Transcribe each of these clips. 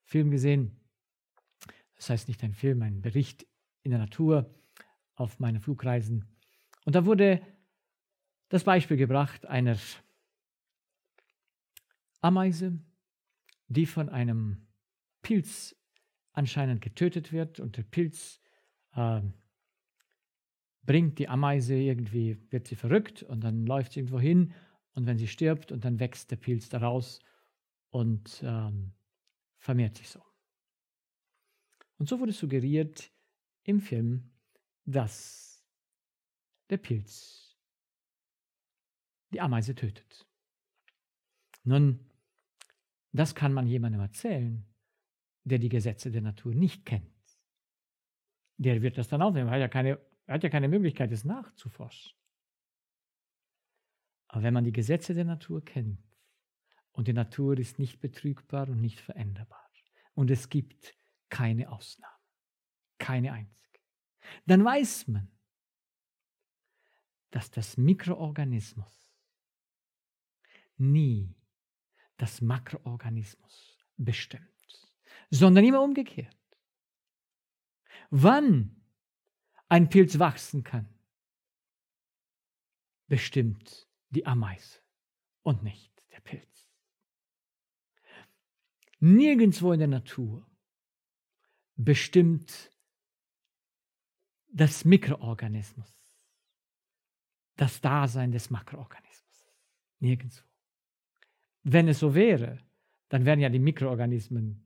Film gesehen. Das heißt nicht ein Film, ein Bericht in der Natur auf meinen Flugreisen. Und da wurde das Beispiel gebracht einer Ameise, die von einem Pilz anscheinend getötet wird. Und der Pilz bringt die Ameise irgendwie, wird sie verrückt und dann läuft sie irgendwo hin und wenn sie stirbt und dann wächst der Pilz daraus und vermehrt sich so. Und so wurde suggeriert im Film, dass der Pilz die Ameise tötet. Nun, das kann man jemandem erzählen, der die Gesetze der Natur nicht kennt. Der wird das dann aufnehmen. Er hat ja keine Möglichkeit, es nachzuforschen. Aber wenn man die Gesetze der Natur kennt und die Natur ist nicht betrügbar und nicht veränderbar und es gibt keine Ausnahme, keine einzige, dann weiß man, dass das Mikroorganismus nie das Makroorganismus bestimmt, sondern immer umgekehrt. Wann ein Pilz wachsen kann, bestimmt die Ameise und nicht der Pilz. Nirgendwo in der Natur bestimmt das Mikroorganismus das Dasein des Makroorganismus. Nirgendwo. Wenn es so wäre, dann wären ja die Mikroorganismen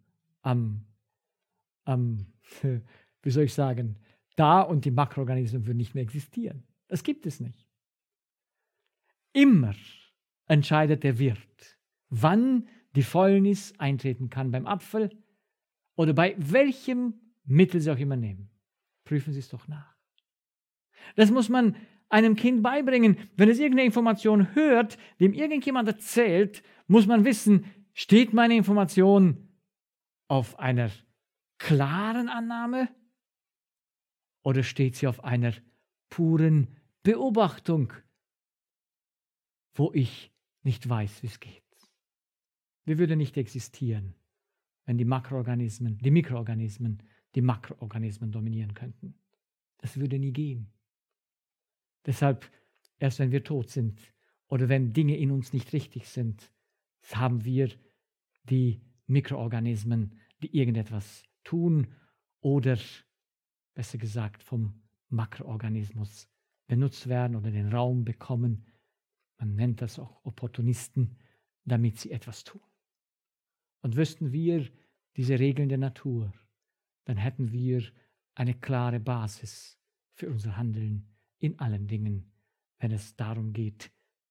wie soll ich sagen, da und die Makroorganismen würden nicht mehr existieren. Das gibt es nicht. Immer entscheidet der Wirt, wann die Fäulnis eintreten kann beim Apfel oder bei welchem Mittel Sie auch immer nehmen. Prüfen Sie es doch nach. Das muss man einem Kind beibringen. Wenn es irgendeine Information hört, dem irgendjemand erzählt, muss man wissen, steht meine Information auf einer klaren Annahme oder steht sie auf einer puren Beobachtung, wo ich nicht weiß, wie es geht. Wir würden nicht existieren, wenn die Mikroorganismen die Makroorganismen dominieren könnten. Das würde nie gehen. Deshalb, erst wenn wir tot sind oder wenn Dinge in uns nicht richtig sind, haben wir die Mikroorganismen, die irgendetwas tun oder, besser gesagt, vom Makroorganismus benutzt werden oder den Raum bekommen. Man nennt das auch Opportunisten, damit sie etwas tun. Und wüssten wir diese Regeln der Natur, dann hätten wir eine klare Basis für unser Handeln in allen Dingen, wenn es darum geht,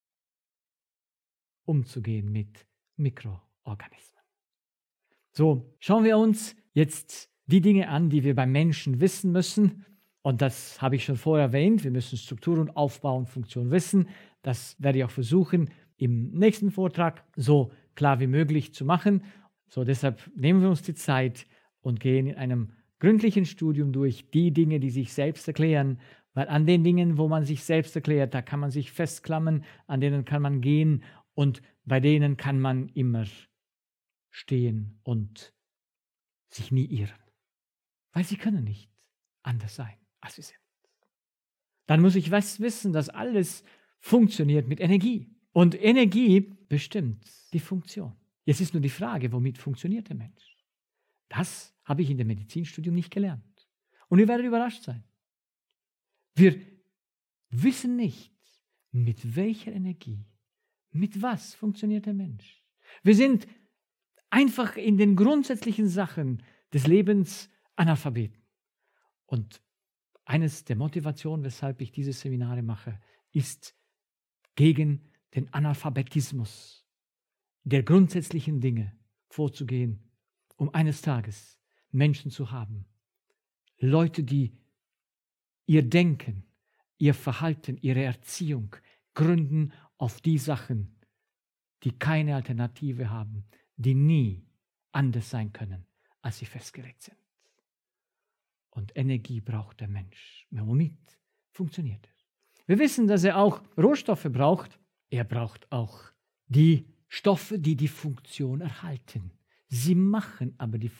umzugehen mit Mikroorganismen. So, schauen wir uns jetzt die Dinge an, die wir beim Menschen wissen müssen. Und das habe ich schon vorher erwähnt. Wir müssen Struktur und Aufbau und Funktion wissen. Das werde ich auch versuchen, im nächsten Vortrag so klar wie möglich zu machen. So, deshalb nehmen wir uns die Zeit und gehen in einem gründlichen Studium durch die Dinge, die sich selbst erklären. Weil an den Dingen, wo man sich selbst erklärt, da kann man sich festklammern, an denen kann man gehen und bei denen kann man immer stehen und sich nie irren. Weil sie können nicht anders sein, als sie sind. Dann muss ich wissen, dass alles funktioniert mit Energie. Und Energie bestimmt die Funktion. Jetzt ist nur die Frage, womit funktioniert der Mensch? Das habe ich in dem Medizinstudium nicht gelernt. Und ihr werdet überrascht sein. Wir wissen nicht, mit welcher Energie, mit was funktioniert der Mensch. Wir sind einfach in den grundsätzlichen Sachen des Lebens Analphabeten. Und eines der Motivationen, weshalb ich diese Seminare mache, ist gegen den Analphabetismus der grundsätzlichen Dinge vorzugehen, um eines Tages Menschen zu haben. Leute, die ihr Denken, ihr Verhalten, ihre Erziehung gründen auf die Sachen, die keine Alternative haben, die nie anders sein können, als sie festgelegt sind. Und Energie braucht der Mensch. Womit funktioniert es? Wir wissen, dass er auch Rohstoffe braucht. Er braucht auch die Stoffe, die die Funktion erhalten. Sie machen aber die